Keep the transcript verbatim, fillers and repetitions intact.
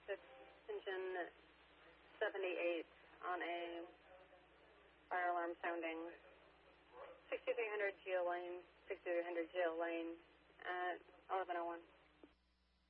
It's engine seventy-eight on a fire alarm sounding. sixty-three hundred Geo Lane, sixty-three